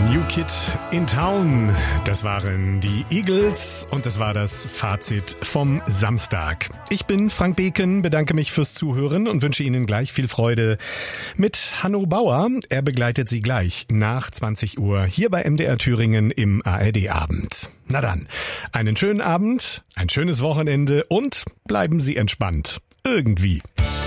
New Kid in Town. Das waren die Eagles und das war das Fazit vom Samstag. Ich bin Frank Beken, bedanke mich fürs Zuhören und wünsche Ihnen gleich viel Freude mit Hanno Bauer. Er begleitet Sie gleich nach 20 Uhr hier bei MDR Thüringen im ARD-Abend. Na dann, einen schönen Abend, ein schönes Wochenende und bleiben Sie entspannt. Irgendwie.